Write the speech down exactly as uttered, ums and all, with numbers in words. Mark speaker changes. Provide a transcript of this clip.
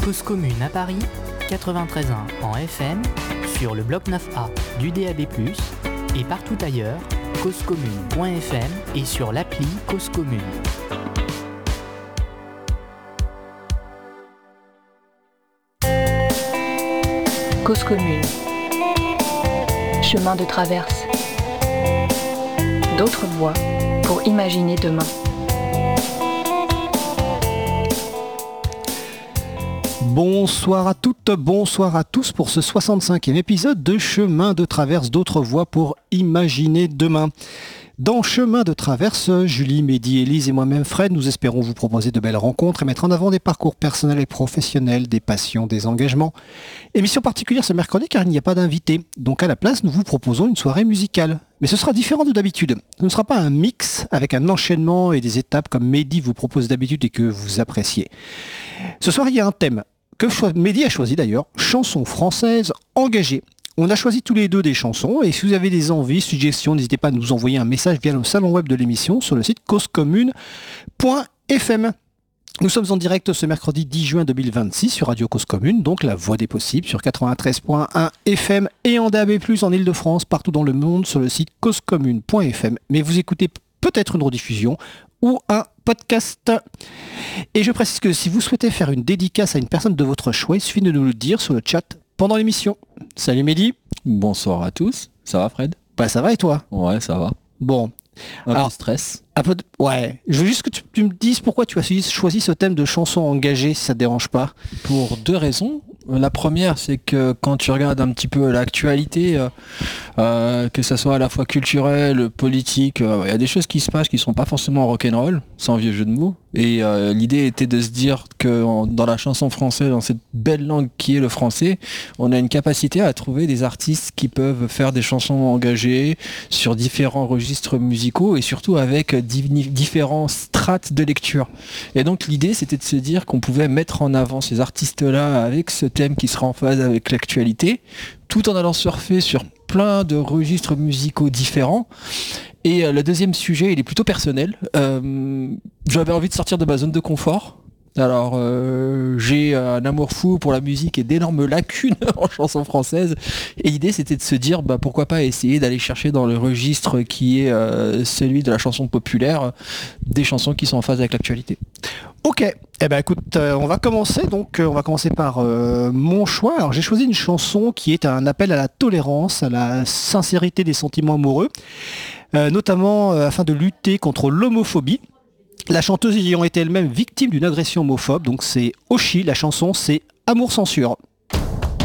Speaker 1: Cause commune à Paris, quatre-vingt-treize virgule un en F M, sur le bloc neuf A du D A B plus, et partout ailleurs, causecommune point F M et sur l'appli Cause Commune.
Speaker 2: Cause commune. Chemin de traverse. D'autres voies pour imaginer demain.
Speaker 3: Bonsoir à toutes, bonsoir à tous pour ce soixante-cinquième épisode de Chemin de traverse, d'autres voies pour imaginer demain. Dans Chemin de traverse, Julie, Mehdi, Élise et moi-même Fred, nous espérons vous proposer de belles rencontres et mettre en avant des parcours personnels et professionnels, des passions, des engagements. Émission particulière ce mercredi car il n'y a pas d'invité. Donc à la place, nous vous proposons une soirée musicale. Mais ce sera différent de d'habitude. Ce ne sera pas un mix avec un enchaînement et des étapes comme Mehdi vous propose d'habitude et que vous appréciez. Ce soir, il y a un thème que Mehdi a choisi d'ailleurs, chansons françaises engagées. On a choisi tous les deux des chansons et si vous avez des envies, suggestions, n'hésitez pas à nous envoyer un message via le salon web de l'émission sur le site cause commune point F M. Nous sommes en direct ce mercredi dix juin deux mille vingt-six sur Radio Cause Commune, donc la voix des possibles sur quatre-vingt-treize virgule un F M et en D A B plus, en Ile-de-France, partout dans le monde sur le site cause commune point F M. Mais vous écoutez peut-être une rediffusion ou un podcast. Et je précise que si vous souhaitez faire une dédicace à une personne de votre choix, il suffit de nous le dire sur le chat pendant l'émission. Salut Mehdi.
Speaker 4: Bonsoir à tous. Ça va Fred?
Speaker 3: Bah ça va et toi?
Speaker 4: Ouais, ça va.
Speaker 3: Bon.
Speaker 4: Un
Speaker 3: Alors,
Speaker 4: peu de stress.
Speaker 3: Un peu de... Ouais. Je veux juste que tu, tu me dises pourquoi tu as choisi ce thème de chansons engagées, si ça te dérange pas.
Speaker 4: Pour deux raisons. La première, c'est que quand tu regardes un petit peu l'actualité, euh, euh, que ça soit à la fois culturelle, politique, il euh, y a des choses qui se passent qui sont pas forcément rock'n'roll, sans vieux jeu de mots. Et euh, l'idée était de se dire que en, dans la chanson française, dans cette belle langue qui est le français, on a une capacité à trouver des artistes qui peuvent faire des chansons engagées sur différents registres musicaux et surtout avec di- différents strates de lecture. Et donc l'idée, c'était de se dire qu'on pouvait mettre en avant ces artistes-là avec ce thème qui sera en phase avec l'actualité, tout en allant surfer sur plein de registres musicaux différents. Et euh, le deuxième sujet, il est plutôt personnel. Euh, j'avais envie de sortir de ma zone de confort. Alors, euh, j'ai un amour fou pour la musique et d'énormes lacunes en chanson française. Et l'idée, c'était de se dire, bah, pourquoi pas essayer d'aller chercher dans le registre qui est euh, celui de la chanson populaire, des chansons qui sont en phase avec l'actualité.
Speaker 3: Ok, eh ben écoute, euh, on va commencer. Donc, euh, on va commencer par euh, mon choix. Alors, j'ai choisi une chanson qui est un appel à la tolérance, à la sincérité des sentiments amoureux, euh, notamment euh, afin de lutter contre l'homophobie. La chanteuse ayant été elle-même victime d'une agression homophobe, donc c'est Oshi, la chanson c'est Amour Censure.